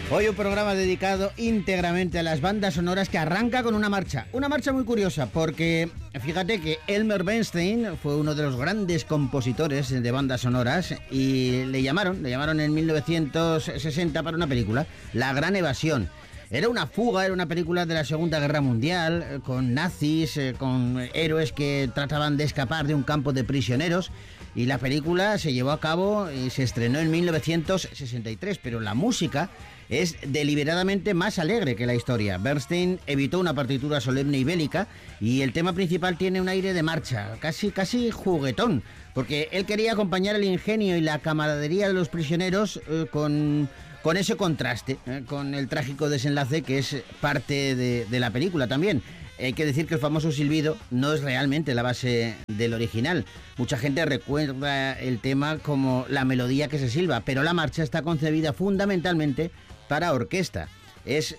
Hoy un programa dedicado íntegramente a las bandas sonoras que arranca con una marcha. Una marcha muy curiosa porque fíjate que Elmer Bernstein fue uno de los grandes compositores de bandas sonoras y le llamaron en 1960 para una película, La Gran Evasión. Era una fuga, era una película de la Segunda Guerra Mundial, con nazis, con héroes que trataban de escapar de un campo de prisioneros. Y la película se llevó a cabo y se estrenó en 1963, pero la música es deliberadamente más alegre que la historia. Bernstein evitó una partitura solemne y bélica y el tema principal tiene un aire de marcha, casi juguetón, porque él quería acompañar el ingenio y la camaradería de los prisioneros con ese contraste, con el trágico desenlace que es parte de la película también. Hay que decir que el famoso silbido no es realmente la base del original. Mucha gente recuerda el tema como la melodía que se silba, pero la marcha está concebida fundamentalmente para orquesta. Es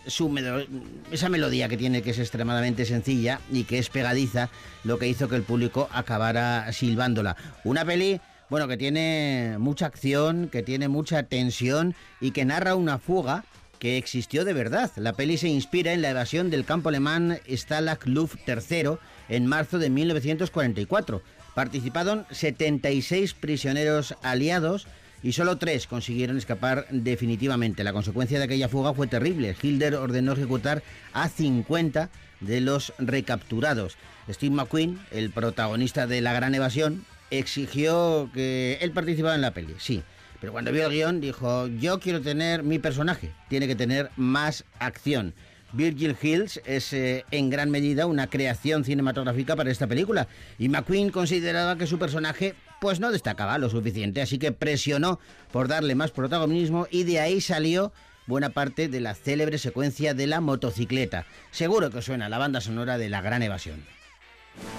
esa melodía que tiene, que es extremadamente sencilla y que es pegadiza, lo que hizo que el público acabara silbándola. Una peli, bueno, que tiene mucha acción, que tiene mucha tensión y que narra una fuga que existió de verdad. La peli se inspira en la evasión del campo alemán Stalag Luft III en marzo de 1944. Participaron 76 prisioneros aliados y solo 3 consiguieron escapar definitivamente. La consecuencia de aquella fuga fue terrible. Hitler ordenó ejecutar a 50 de los recapturados. Steve McQueen, el protagonista de La Gran Evasión, exigió que él participara en la peli, sí. Pero cuando vio el guión dijo, yo quiero tener mi personaje, tiene que tener más acción. Virgil Hills es en gran medida una creación cinematográfica para esta película y McQueen consideraba que su personaje pues no destacaba lo suficiente, así que presionó por darle más protagonismo y de ahí salió buena parte de la célebre secuencia de la motocicleta. Seguro que suena la banda sonora de La Gran Evasión.